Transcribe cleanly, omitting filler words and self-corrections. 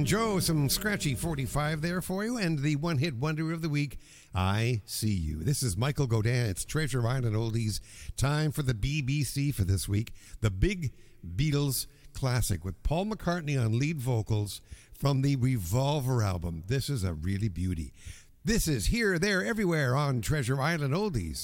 Joe, some scratchy 45 there for you, and the one-hit wonder of the week, I See You. This is Michael Godin. It's Treasure Island Oldies. Time for the BBC for this week. The Big Beatles classic with Paul McCartney on lead vocals from the Revolver album. This is a really beauty. This is Here, There, Everywhere on Treasure Island Oldies.